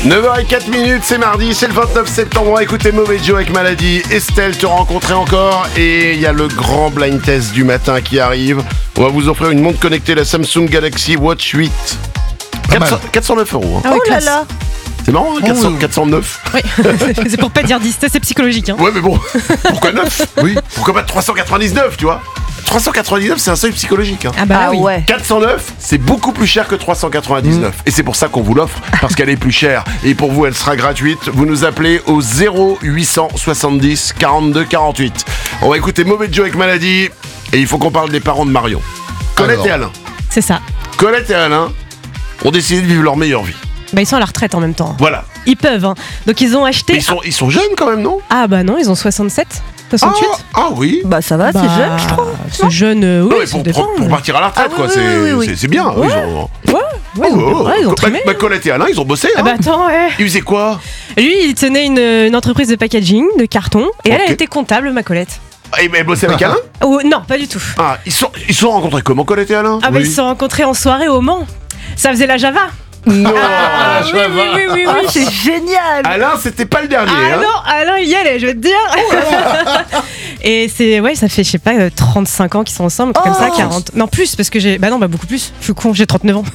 9h04, c'est mardi, c'est le 29 septembre. On va écouter Mauvais Joe avec Maladie. Estelle te rencontrer encore. Et il y a le grand blind test du matin qui arrive. On va vous offrir une montre connectée, la Samsung Galaxy Watch 8. 409 €. Ah oui, oh là là. C'est marrant, hein, 409. Oui, c'est pour pas dire 10, c'est psychologique. Hein. Ouais, mais bon, pourquoi 9 Oui. Pourquoi pas 399, tu vois 399, c'est un seuil psychologique. Hein. Ah bah oui. Ouais. 409, c'est beaucoup plus cher que 399. Et c'est pour ça qu'on vous l'offre, parce qu'elle est plus chère. Et pour vous, elle sera gratuite. Vous nous appelez au 0870 42 48. On va écouter Mauvais Joe avec Maladie. Et il faut qu'on parle des parents de Marion. Colette et Alain. C'est ça. Colette et Alain ont décidé de vivre leur meilleure vie. Bah ils sont à la retraite en même temps. Voilà. Ils peuvent. Hein. Donc ils ont acheté... Mais ils sont jeunes quand même, non? Ah bah non, ils ont 67, 68. Ah oui. Bah ça va, c'est jeune, je trouve. C'est jeune, oui, Non, mais ça dépend. pour partir à la retraite, Ah quoi. oui, oui. C'est bien. Ouais. Ils ont... Ouais, ils ont trimé. Colette et Alain, ils ont bossé. Ah bah attends, ouais. Ils faisaient quoi? Lui, il tenait une entreprise de packaging, de carton, et elle était comptable, ma Colette. Et elle bossait avec Alain? Oh, non, pas du tout. Ah, ils se sont rencontrés comment, Colette et Alain? Ah bah ils se sont rencontrés en soirée au Mans. Ça faisait la Java. Non, Ah, ça va. oui. Ah, c'est génial. Alain, c'était pas le dernier. Ah hein. non, Alain il y allait, je vais te dire. Et c'est, ouais, ça fait, je sais pas, 35 ans qu'ils sont ensemble, comme ça, 40. Non, plus, parce que j'ai. Bah non, bah beaucoup plus. Je suis con, j'ai 39 ans.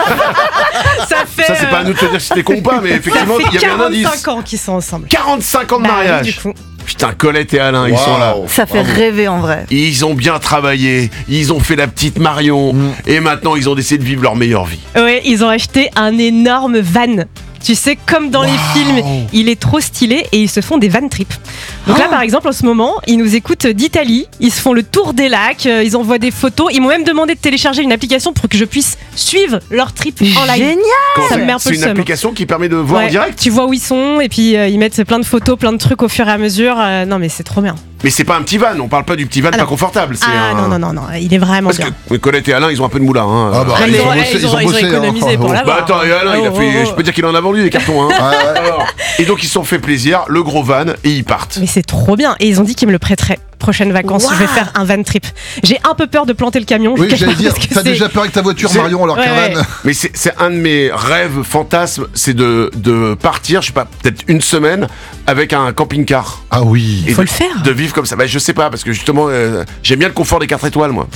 Ça fait. Ça, c'est pas à nous de te dire si t'es con ou pas, mais effectivement, il y avait un indice. 45 ans qu'ils sont ensemble. 45 ans de Bah, mariage. oui, du coup. Putain, Colette et Alain, ils sont là. Ça fait rêver en vrai. Ils ont bien travaillé, ils ont fait la petite Marion, et maintenant ils ont décidé de vivre leur meilleure vie. Ouais, ils ont acheté un énorme van. Tu sais, comme dans les films, il est trop stylé et ils se font des van trips. Donc là, par exemple, en ce moment, ils nous écoutent d'Italie, ils se font le tour des lacs, ils envoient des photos. Ils m'ont même demandé de télécharger une application pour que je puisse suivre leur trip en live. Génial. Ça me met un peu C'est le une seum. application qui permet de voir en Ouais, direct. tu vois où ils sont et puis ils mettent plein de photos, plein de trucs au fur et à mesure. Non mais c'est trop bien. Mais c'est pas un petit van, on parle pas du petit van Ah pas non. confortable. C'est Ah un... non, il est vraiment Parce bien. que Colette et Alain, ils ont un peu de moulin. Hein. Ah bah, Ah, ils ont ils ont bossé, économisé pour l'avoir. Bah attends, et Alain, il a fait. Oh. Je peux dire qu'il en a vendu des cartons. Hein. Alors, et donc ils se sont fait plaisir, le gros van, et ils partent. Mais c'est trop bien. Et ils ont dit qu'ils me le prêteraient. Prochaines vacances, Wow. je vais faire un van trip. J'ai un peu peur de planter le camion. je Oui, vous cache j'allais pas, dire, parce que t'as c'est- déjà peur avec ta voiture, C'est- Marion, alors Ouais, qu'un van. ouais. Mais c'est un de mes rêves fantasmes, c'est de partir, je sais pas, peut-être une semaine avec un camping-car. Ah oui. Et Faut le faire. De vivre comme ça. Bah je sais pas, parce que justement, j'aime bien le confort des 4 étoiles, moi.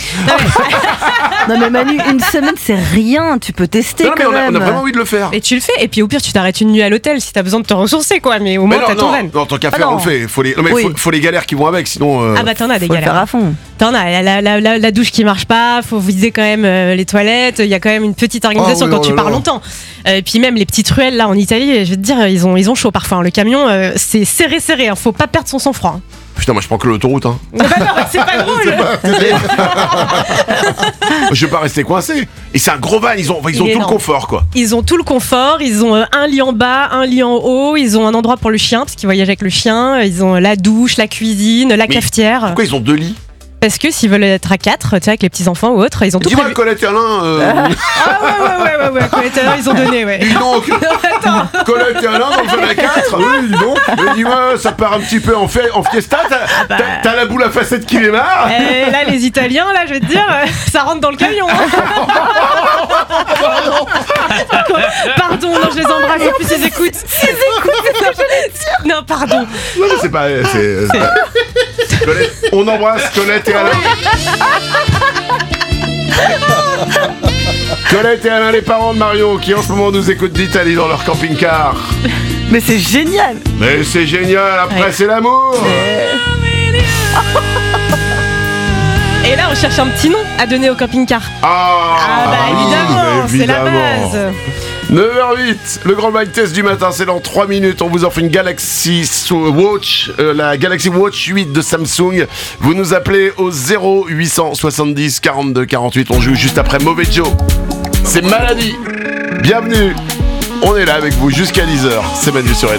Non mais Manu, une semaine c'est rien, tu peux tester Non, mais quand on a même. vraiment envie de le faire. Et tu le fais. Et puis au pire, tu t'arrêtes une nuit à l'hôtel si t'as besoin de te ressourcer, quoi. Mais au Mais moins, t'as ton van. non, tant qu'à Ah faire, non. on le fait. Faut les, non, mais Oui. faut les galères qui vont avec, sinon. Ah bah t'en as des Faut le faire galères. à fond. T'en as la douche qui marche pas, faut viser quand même les toilettes, il y a quand même une petite organisation Ah oui, quand oh tu là pars là. longtemps. Et puis même les petites ruelles là en Italie, je vais te dire, ils ont chaud parfois. Hein. Le camion, c'est serré, hein. Faut pas perdre son sang-froid. Hein. Putain, moi je prends que l'autoroute. Hein. Bah non, c'est pas drôle. Je vais pas rester coincé. Et c'est un gros van, ils ont tout le énorme. confort, quoi. Ils ont tout le confort, ils ont un lit en bas, un lit en haut, ils ont un endroit pour le chien parce qu'ils voyagent avec le chien, ils ont la douche, la cuisine, la cafetière. Pourquoi ils ont 2 lits? Parce que s'ils veulent être à 4, tu vois, avec les petits enfants ou autres, ils ont tout Dis-moi, prévu. Colette et Alain. Ah ouais, Colette, ils ont donné, ouais. Dis donc, Colette et Alain dans le van à 4. Oui, dis donc. Mais dis-moi, ça part un petit peu en fiesta. T'as la boule à facettes qui démarre. Et là, les Italiens, là, je vais te dire, ça rentre dans le camion. Hein. Pardon, non, je les embrasse, en plus ils écoutent. Non, pardon. Non, mais c'est pas. Colette, on embrasse Colette et Alain. Colette et Alain, les parents de Mario, qui en ce moment nous écoutent d'Italie dans leur camping-car. Mais c'est génial. Mais c'est génial, après Ouais. c'est l'amour. Et là, on cherche un petit nom à donner au camping-car. Ah, bah évidemment, c'est la base. 9h08, le grand blind test du matin, c'est dans 3 minutes. On vous offre une Galaxy Watch, la Galaxy Watch 8 de Samsung. Vous nous appelez au 0870 42 48. On joue juste après Mauvais Joe. C'est Maladie. Bienvenue. On est là avec vous jusqu'à 10h. C'est Manu sur